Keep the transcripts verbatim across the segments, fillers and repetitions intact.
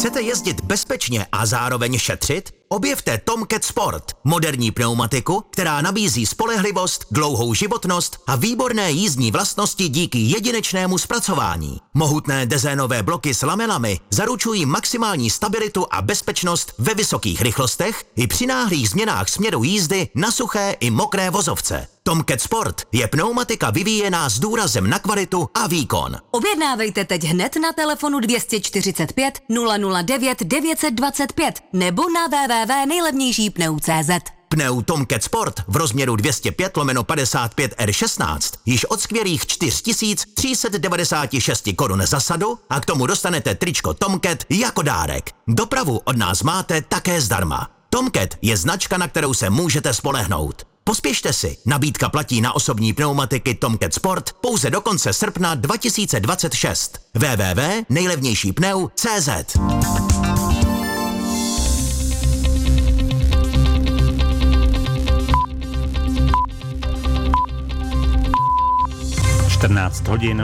Chcete jezdit bezpečně a zároveň šetřit? Objevte Tomcat Sport, moderní pneumatiku, která nabízí spolehlivost, dlouhou životnost a výborné jízdní vlastnosti díky jedinečnému zpracování. Mohutné dezénové bloky s lamelami zaručují maximální stabilitu a bezpečnost ve vysokých rychlostech i při náhlých změnách směru jízdy na suché i mokré vozovce. Tomcat Sport je pneumatika vyvíjená s důrazem na kvalitu a výkon. Objednávejte teď hned na telefonu dvě stě čtyřicet pět nula nula devět devět set dvacet pět nebo na w w w tečka nejlevnější pneu tečka cé zet. Pneu Tomcat Sport v rozměru dvě stě pět lomeno padesát pět R šestnáct již od skvělých čtyři tisíce tři sta devadesát šest korun za sadu a k tomu dostanete tričko Tomcat jako dárek. Dopravu od nás máte také zdarma. Tomcat je značka, na kterou se můžete spolehnout. Pospěšte si, nabídka platí na osobní pneumatiky Tomcat Sport pouze do konce srpna dva tisíce dvacet šest. w w w tečka nejlevnější pneu tečka cé zet. čtrnáct hodin.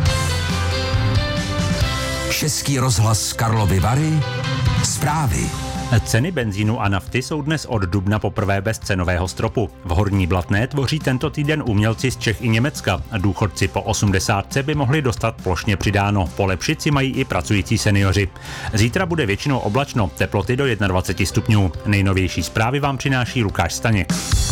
Český rozhlas Karlovy Vary. Zprávy. Ceny benzínu a nafty jsou dnes od dubna poprvé bez cenového stropu. V Horní Blatné tvoří tento týden umělci z Čech i Německa. Důchodci po osmdesátce by mohli dostat plošně přidáno. Polepšit si mají i pracující seniori. Zítra bude většinou oblačno, teploty do dvacet jedna stupňů. Nejnovější zprávy vám přináší Lukáš Staněk.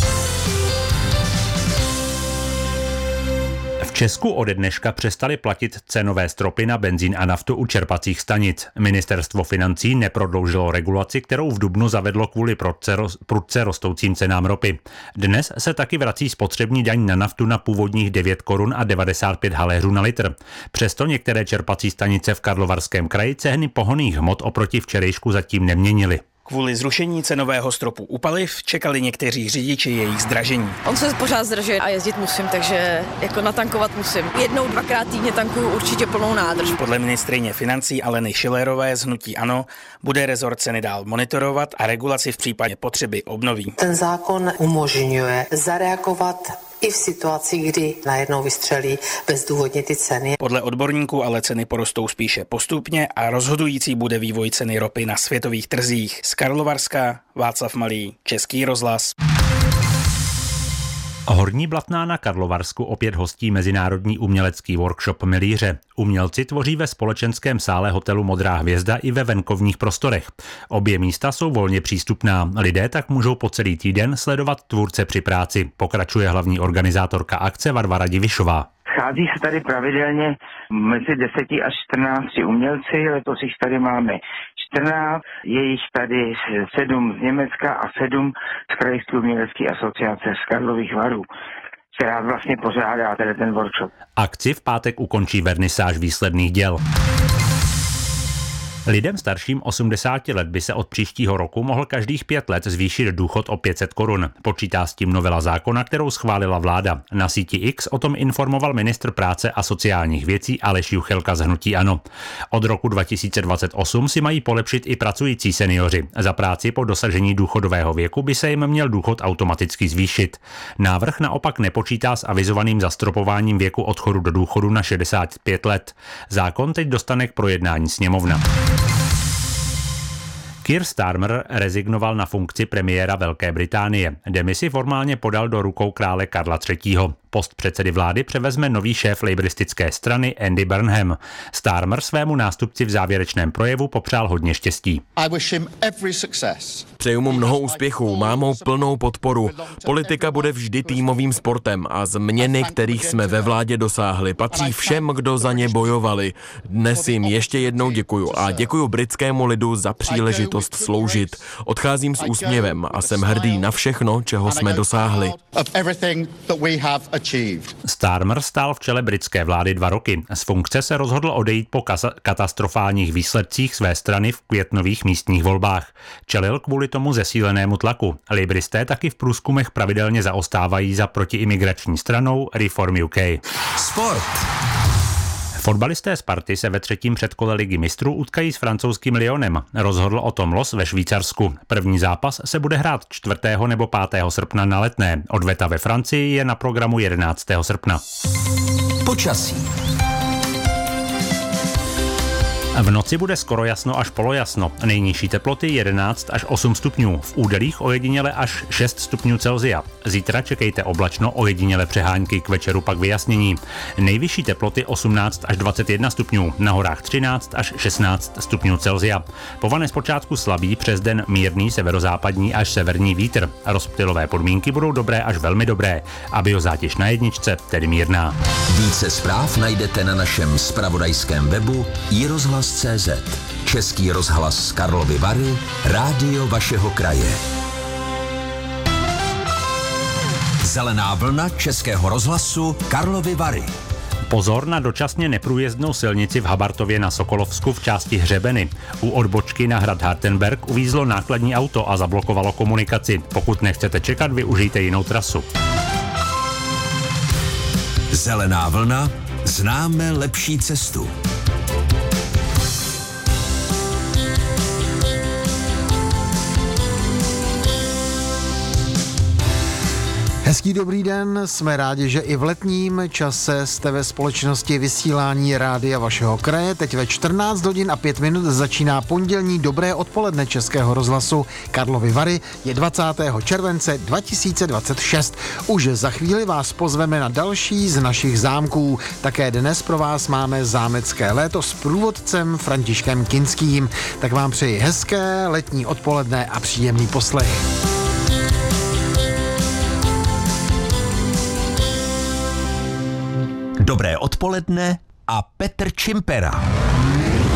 V Česku ode dneška přestali platit cenové stropy na benzín a naftu u čerpacích stanic. Ministerstvo financí neprodloužilo regulaci, kterou v dubnu zavedlo kvůli prudce rostoucím cenám ropy. Dnes se taky vrací spotřební daň na naftu na původních devět korun a devadesát pět haléřů na litr. Přesto některé čerpací stanice v Karlovarském kraji ceny pohonných hmot oproti včerejšku zatím neměnily. Kvůli zrušení cenového stropu u paliv čekali někteří řidiči jejich zdražení. On se pořád zdražuje a jezdit musím, takže jako natankovat musím. Jednou, dvakrát týdně tankuju určitě plnou nádrž. Podle ministryně financí Aleny Schillerové z hnutí ANO bude rezort ceny dál monitorovat a regulaci v případě potřeby obnoví. Ten zákon umožňuje zareagovat i v situaci, kdy najednou vystřelí bezdůvodně ty ceny. Podle odborníků ale ceny porostou spíše postupně a rozhodující bude vývoj ceny ropy na světových trzích. Z Karlovarska Václav Malý, Český rozhlas. Horní Blatná na Karlovarsku opět hostí mezinárodní umělecký workshop Milíře. Umělci tvoří ve společenském sále hotelu Modrá hvězda i ve venkovních prostorech. Obě místa jsou volně přístupná. Lidé tak můžou po celý týden sledovat tvůrce při práci, pokračuje hlavní organizátorka akce Varvara Divišová. Schází se tady pravidelně mezi deseti až čtrnácti umělci, letos jich tady máme čtrnáct, je jich tady sedm z Německa a sedm z Krajské umělecké asociace z Karlových Varů, která vlastně pořádá tady ten workshop. Akci v pátek ukončí vernisáž výsledných děl. Lidem starším osmdesáti let by se od příštího roku mohl každých pět let zvýšit důchod o pět set korun. Počítá s tím novela zákona, kterou schválila vláda. Na síti X o tom informoval ministr práce a sociálních věcí Aleš Juchelka z hnutí ANO. Od roku dva tisíce dvacet osm si mají polepšit i pracující seniori. Za práci po dosažení důchodového věku by se jim měl důchod automaticky zvýšit. Návrh naopak nepočítá s avizovaným zastropováním věku odchodu do důchodu na šedesát pět let. Zákon teď dostane k projednání sněmovna. Keir Starmer rezignoval na funkci premiéra Velké Británie. Demisi formálně podal do rukou krále Karla třetího. Post předsedy vlády převezme nový šéf laboristické strany Andy Burnham. Starmer svému nástupci v závěrečném projevu popřál hodně štěstí. Přeju mu mnoho úspěchů, mám mou plnou podporu. Politika bude vždy týmovým sportem a změny, kterých jsme ve vládě dosáhli, patří všem, kdo za ně bojovali. Dnes jim ještě jednou děkuju a děkuju britskému lidu za příležitost sloužit. Odcházím s úsměvem a jsem hrdý na všechno, čeho jsme dosáhli. Starmer stál v čele britské vlády dva roky. Z funkce se rozhodl odejít po katastrofálních výsledcích své strany v květnových místních volbách. Čelil kvůli tomu zesílenému tlaku. Laboristé taky v průzkumech pravidelně zaostávají za protiimigrační stranou Reform U K. Sport. Fotbalisté Sparty se ve třetím předkole ligy mistrů utkají s francouzským Lyonem. Rozhodl o tom los ve Švýcarsku. První zápas se bude hrát čtvrtého nebo pátého srpna na Letné. Odveta ve Francii je na programu jedenáctého srpna. Počasí. V noci bude skoro jasno až polojasno. Nejnižší teploty jedenáct až osm stupňů. V údolích ojediněle až šest stupňů Celsia. Zítra čekejte oblačno, ojediněle přehánky, k večeru pak vyjasnění. Nejvyšší teploty osmnáct až dvacet jedna stupňů. Na horách třináct až šestnáct stupňů Celsia. Povane zpočátku slabý, přes den mírný severozápadní až severní vítr. Rozptylové podmínky budou dobré až velmi dobré. A biozátěž na jedničce, tedy mírná. Více zpráv najdete na našem zpravodajském webu i rozhlas tečka cé zet. Český rozhlas Karlovy Vary, rádio vašeho kraje. Zelená vlna Českého rozhlasu Karlovy Vary. Pozor na dočasně neprůjezdnou silnici v Habartově na Sokolovsku v části Hřebeny. U odbočky na hrad Hartenberg uvízlo nákladní auto a zablokovalo komunikaci. Pokud nechcete čekat, využijte jinou trasu. Zelená vlna, známe lepší cestu. Hezký dobrý den, jsme rádi, že i v letním čase jste ve společnosti vysílání rádia vašeho kraje. Teď ve čtrnáct hodin a pět minut začíná pondělní dobré odpoledne Českého rozhlasu Karlovy Vary. Je dvacátého července dva tisíce dvacet šest. Už za chvíli vás pozveme na další z našich zámků. Také dnes pro vás máme zámecké léto s průvodcem Františkem Kinským. Tak vám přeji hezké letní odpoledne a příjemný poslech. Dobré odpoledne a Petr Čimpera.